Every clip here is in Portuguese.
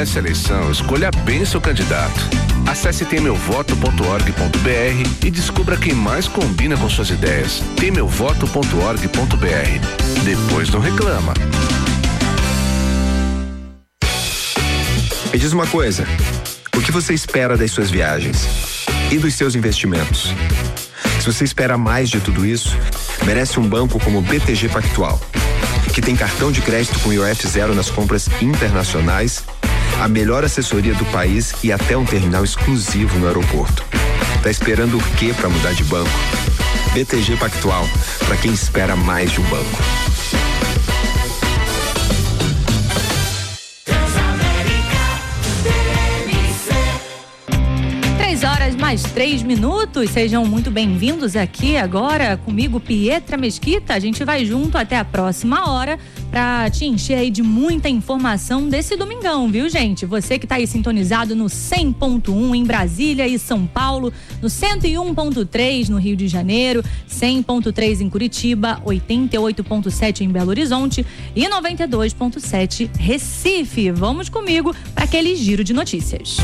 Nessa eleição, escolha bem seu candidato. Acesse temeuvoto.org.br e descubra quem mais combina com suas ideias. temeuvoto.org.br. Depois não reclama. Me diz uma coisa, o que você espera das suas viagens e dos seus investimentos? Se você espera mais de tudo isso, merece um banco como o BTG Pactual, que tem cartão de crédito com IOF zero nas compras internacionais, a melhor assessoria do país e até um terminal exclusivo no aeroporto. Tá esperando o quê para mudar de banco? BTG Pactual, para quem espera mais de um banco. Horas mais 3 minutos, sejam muito bem-vindos aqui agora comigo, Pietra Mesquita. A gente vai junto até a próxima hora pra te encher aí de muita informação desse domingão, viu, gente? Você que tá aí sintonizado no 100.1 em Brasília e São Paulo, no 101.3 no Rio de Janeiro, 100.3 em Curitiba, 88.7 em Belo Horizonte e 92.7 Recife. Vamos comigo para aquele giro de notícias.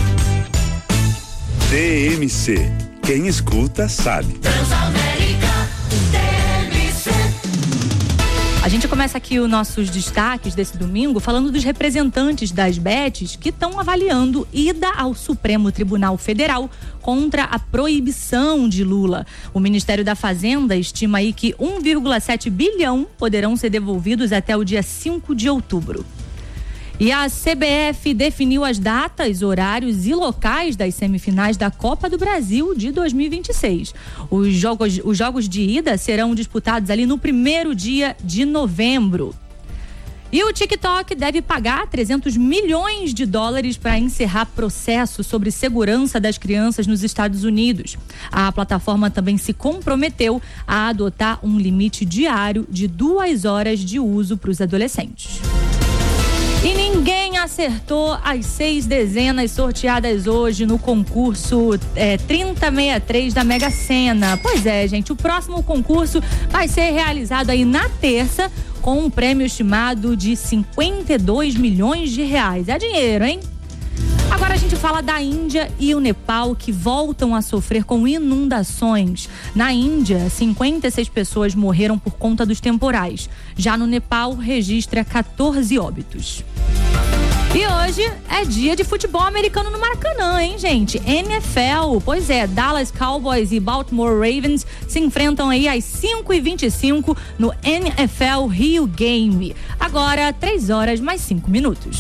TMC. Quem escuta sabe. Transamérica TMC. A gente começa aqui os nossos destaques desse domingo falando dos representantes das bets que estão avaliando ida ao Supremo Tribunal Federal contra a proibição de Lula. O Ministério da Fazenda estima aí que 1,7 bilhão poderão ser devolvidos até o dia 5 de outubro. E a CBF definiu as datas, horários e locais das semifinais da Copa do Brasil de 2026. Os jogos de ida serão disputados ali no primeiro dia de novembro. E o TikTok deve pagar 300 milhões de dólares para encerrar processo sobre segurança das crianças nos Estados Unidos. A plataforma também se comprometeu a adotar um limite diário de 2 horas de uso para os adolescentes. E ninguém acertou as 6 dezenas sorteadas hoje no concurso 3063 da Mega Sena. Pois é, gente, o próximo concurso vai ser realizado aí na terça com um prêmio estimado de 52 milhões de reais. É dinheiro, hein? Agora a gente fala da Índia e o Nepal, que voltam a sofrer com inundações. Na Índia, 56 pessoas morreram por conta dos temporais. Já no Nepal, registra 14 óbitos. E hoje é dia de futebol americano no Maracanã, hein, gente? NFL, pois é, Dallas Cowboys e Baltimore Ravens se enfrentam aí às 5h25 no NFL Rio Game. Agora, 3 horas mais 5 minutos.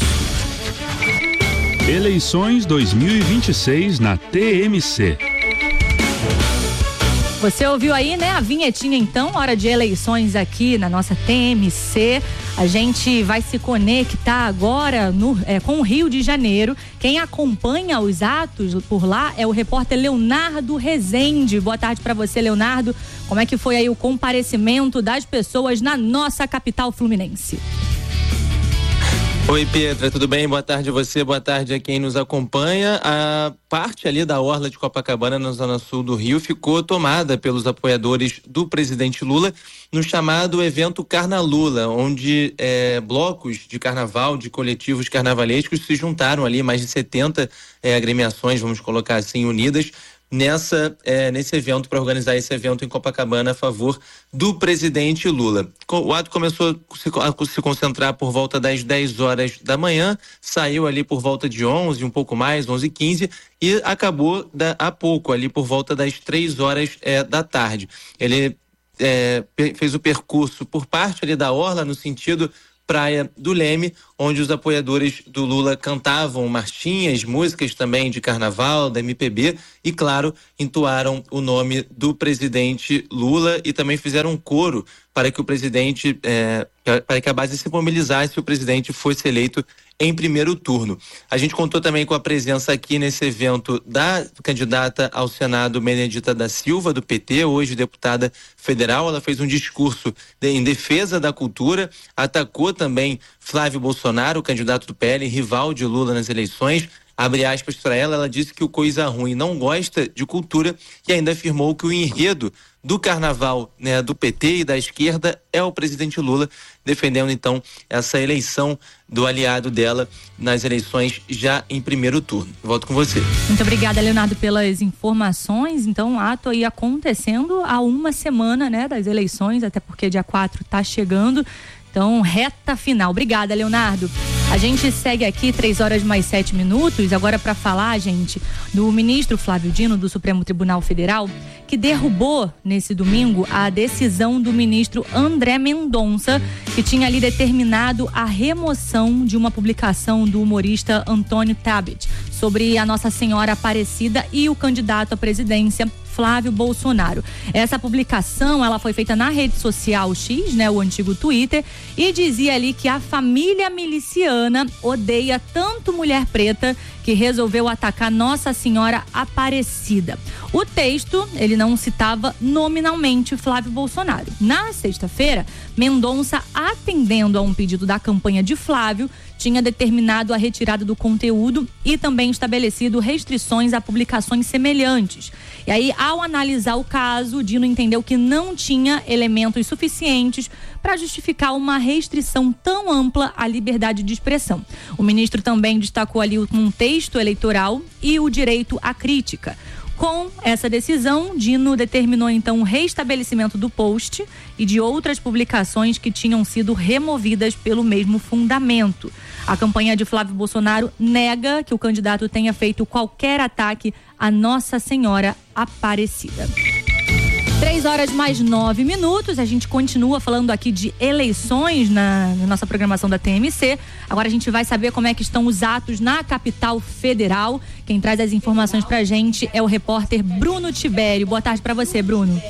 Eleições 2026 na TMC. Você ouviu aí, né, a vinhetinha então, hora de eleições aqui na nossa TMC. A gente vai se conectar agora com o Rio de Janeiro. Quem acompanha os atos por lá é o repórter Leonardo Rezende. Boa tarde para você, Leonardo. Como é que foi aí o comparecimento das pessoas na nossa capital fluminense? Oi, Pietra, tudo bem? Boa tarde a você, boa tarde a quem nos acompanha. A parte ali da orla de Copacabana, na zona sul do Rio, ficou tomada pelos apoiadores do presidente Lula no chamado evento Carnalula, onde blocos de carnaval, de coletivos carnavalescos se juntaram ali, mais de 70 agremiações, vamos colocar assim, unidas, nesse evento, para organizar esse evento em Copacabana a favor do presidente Lula. O ato começou a se concentrar por volta das 10 horas da manhã, saiu ali por volta de 11, um pouco mais, 11h15, e acabou há pouco, ali por volta das 3 horas da tarde. Ele fez o percurso por parte ali da orla, no sentido Praia do Leme, onde os apoiadores do Lula cantavam marchinhas, músicas também de carnaval, da MPB e, claro, entoaram o nome do presidente Lula e também fizeram um coro para que o presidente, para que a base se mobilizasse e o presidente fosse eleito em primeiro turno. A gente contou também com a presença aqui nesse evento da candidata ao Senado, Benedita da Silva, do PT, hoje deputada federal. Ela fez um discurso em defesa da cultura, atacou também Flávio Bolsonaro, o candidato do PL, rival de Lula nas eleições. Abre aspas para ela disse que o Coisa Ruim não gosta de cultura e ainda afirmou que o enredo do carnaval, né, do PT e da esquerda é o presidente Lula, defendendo então essa eleição do aliado dela nas eleições já em primeiro turno. Volto com você. Muito obrigada, Leonardo, pelas informações. Então, ato aí acontecendo há uma semana, né, das eleições, até porque dia 4 tá chegando. Então, reta final. Obrigada, Leonardo. A gente segue aqui 3h mais 7, agora para falar, gente, do ministro Flávio Dino, do Supremo Tribunal Federal, que derrubou nesse domingo a decisão do ministro André Mendonça, que tinha ali determinado a remoção de uma publicação do humorista Antônio Tabet sobre a Nossa Senhora Aparecida e o candidato à presidência Flávio Bolsonaro. Essa publicação, ela foi feita na rede social X, né, o antigo Twitter, e dizia ali que a família miliciana odeia tanto mulher preta que resolveu atacar Nossa Senhora Aparecida. O texto, ele não citava nominalmente Flávio Bolsonaro. Na sexta-feira, Mendonça, atendendo a um pedido da campanha de Flávio, tinha determinado a retirada do conteúdo e também estabelecido restrições a publicações semelhantes. E aí, ao analisar o caso, Dino entendeu que não tinha elementos suficientes para justificar uma restrição tão ampla à liberdade de expressão. O ministro também destacou ali um texto eleitoral e o direito à crítica. Com essa decisão, Dino determinou então o restabelecimento do post e de outras publicações que tinham sido removidas pelo mesmo fundamento. A campanha de Flávio Bolsonaro nega que o candidato tenha feito qualquer ataque a Nossa Senhora Aparecida. 3h mais 9, a gente continua falando aqui de eleições na nossa programação da TMC. Agora a gente vai saber como é que estão os atos na capital federal. Quem traz as informações pra gente é o repórter Bruno Tibério. Boa tarde pra você, Bruno.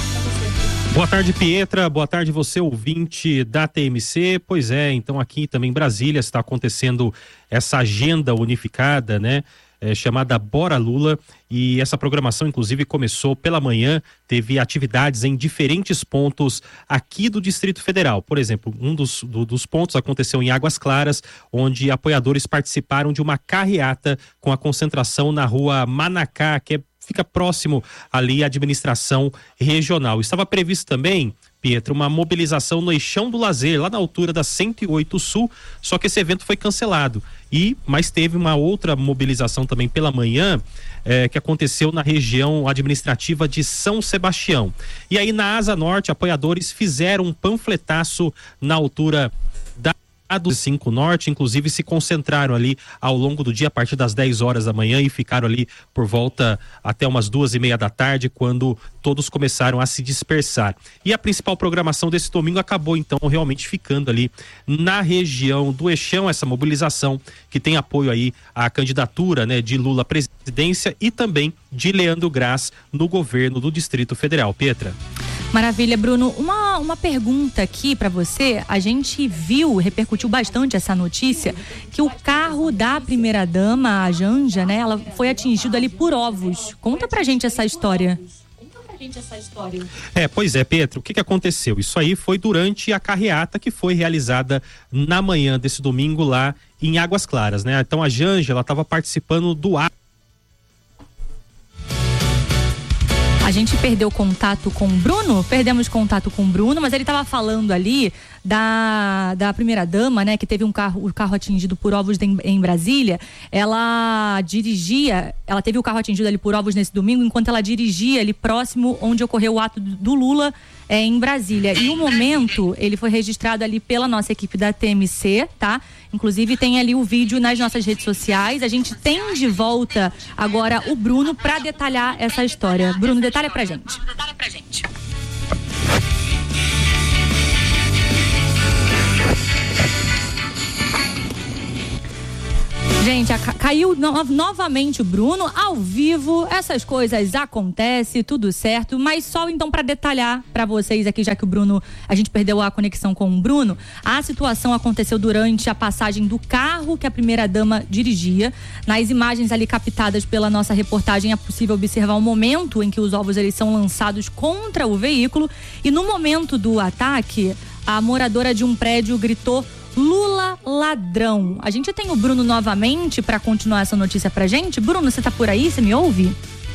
Boa tarde, Pietra. Boa tarde, você ouvinte da TMC. Pois é, então aqui também em Brasília está acontecendo essa agenda unificada, né? Chamada Bora Lula, e essa programação inclusive começou pela manhã, teve atividades em diferentes pontos aqui do Distrito Federal. Por exemplo, um dos pontos aconteceu em Águas Claras, onde apoiadores participaram de uma carreata com a concentração na rua Manacá, que fica próximo ali à administração regional. Estava previsto também, Pietro, uma mobilização no Eixão do Lazer, lá na altura da 108 Sul, só que esse evento foi cancelado. Mas teve uma outra mobilização também pela manhã, que aconteceu na região administrativa de São Sebastião. E aí na Asa Norte, apoiadores fizeram um panfletaço na altura do 5 Norte, inclusive se concentraram ali ao longo do dia a partir das 10 horas da manhã e ficaram ali por volta até umas 2h30 da tarde, quando todos começaram a se dispersar. E a principal programação desse domingo acabou então realmente ficando ali na região do Eixão, essa mobilização que tem apoio aí à candidatura, né, de Lula à presidência e também de Leandro Graz no governo do Distrito Federal. Pietra. Maravilha, Bruno. Uma pergunta aqui pra você. A gente repercutiu bastante essa notícia, que o carro da primeira-dama, a Janja, né, ela foi atingido ali por ovos. Conta pra gente essa história. Pois é, Pedro, o que aconteceu? Isso aí foi durante a carreata que foi realizada na manhã desse domingo lá em Águas Claras, né? Então a Janja, ela estava participando do ato. A gente perdeu contato com o Bruno? Perdemos contato com o Bruno, mas ele estava falando ali da primeira-dama, né, que teve o carro atingido por ovos em Brasília. Ela teve o carro atingido ali por ovos nesse domingo, enquanto ela dirigia ali próximo onde ocorreu o ato do Lula em Brasília. E o momento, ele foi registrado ali pela nossa equipe da TMC, tá? Inclusive tem ali o vídeo nas nossas redes sociais. A gente tem de volta agora o Bruno para detalhar essa história. Bruno, detalha pra gente. Gente, caiu novamente o Bruno ao vivo. Essas coisas acontecem, tudo certo, mas só então para detalhar para vocês aqui, já que a gente perdeu a conexão com o Bruno, a situação aconteceu durante a passagem do carro que a primeira-dama dirigia. Nas imagens ali captadas pela nossa reportagem é possível observar o momento em que os ovos eles são lançados contra o veículo, e no momento do ataque, a moradora de um prédio gritou: "Lula Ladrão. A gente tem o Bruno novamente para continuar essa notícia pra gente. Bruno, você tá por aí? Você me ouve?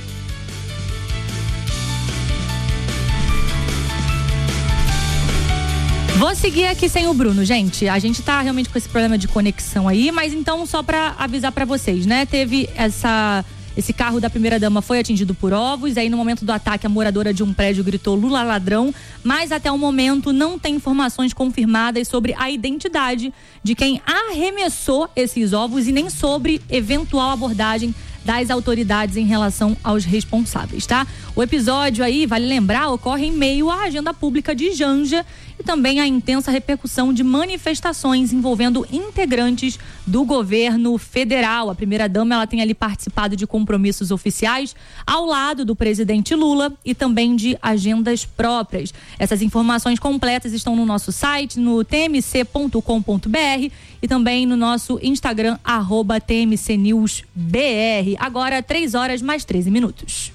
Vou seguir aqui sem o Bruno, gente. A gente tá realmente com esse problema de conexão aí, mas então só pra avisar pra vocês, né? Teve esse carro da primeira-dama foi atingido por ovos, aí no momento do ataque a moradora de um prédio gritou Lula ladrão, mas até o momento não tem informações confirmadas sobre a identidade de quem arremessou esses ovos e nem sobre eventual abordagem das autoridades em relação aos responsáveis, tá? O episódio aí, vale lembrar, ocorre em meio à agenda pública de Janja e também a intensa repercussão de manifestações envolvendo integrantes do governo federal. A primeira-dama, ela tem ali participado de compromissos oficiais ao lado do presidente Lula e também de agendas próprias. Essas informações completas estão no nosso site, no tmc.com.br e também no nosso Instagram, @tmcnewsbr. Agora, 3h mais 13.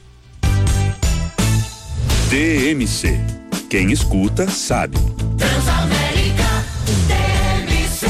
TMC. Quem escuta, sabe. Transamérica TMC.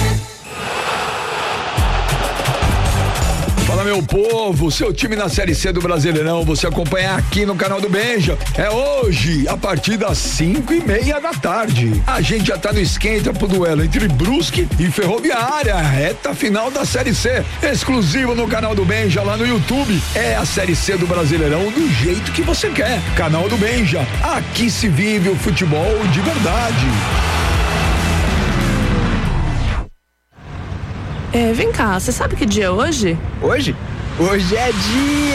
Fala, meu povo, seu time na Série C do Brasileirão, você acompanha aqui no canal do Benja. É hoje, a partir das 5h30 da tarde. A gente já tá no esquenta pro duelo entre Brusque e Ferroviária, reta final da Série C. Exclusivo no canal do Benja, lá no YouTube. É a Série C do Brasileirão do jeito que você quer. Canal do Benja, aqui se vive o futebol de verdade. Vem cá, você sabe que dia é hoje? Hoje? Hoje é dia